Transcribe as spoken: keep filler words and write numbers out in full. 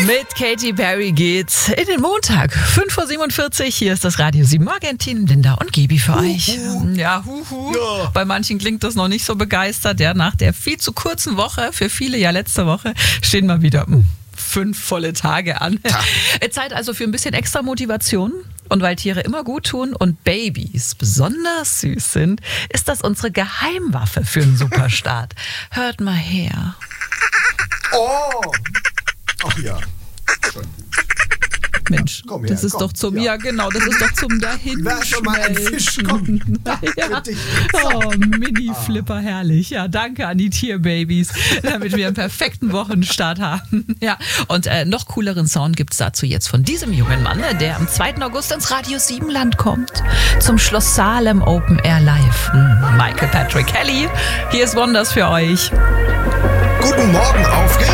Mit Katy Perry geht's in den Montag. fünf Uhr siebenundvierzig, hier ist das Radio sieben. Morgentin, Linda und Gibi für Huhu. euch. Ja, huhu. Ja. Bei manchen klingt das noch nicht so begeistert. Ja, nach der viel zu kurzen Woche, für viele ja letzte Woche, stehen mal wieder mh, fünf volle Tage an. Ja. Zeit also für ein bisschen extra Motivation. Und weil Tiere immer gut tun und Babys besonders süß sind, ist das unsere Geheimwaffe für einen Superstart. Hört mal her. Oh! Ach ja. Schon. Mensch, Komm her, das ist komm, doch zum, ja. ja. ja genau, das ist doch zum Dahinschmelzen. Wer schon mal ein Fisch kommt. Ja. Oh, Mini-Flipper, herrlich. Ja, danke an die Tierbabys, damit wir einen perfekten Wochenstart haben. Ja, und äh, noch cooleren Sound gibt's dazu jetzt von diesem jungen Mann, der am zweiten August ins Radio sieben Land kommt, zum Schloss Salem Open Air Live. Hm, Michael Patrick Kelly, hier ist Wonders für euch. Guten Morgen, auf geht's!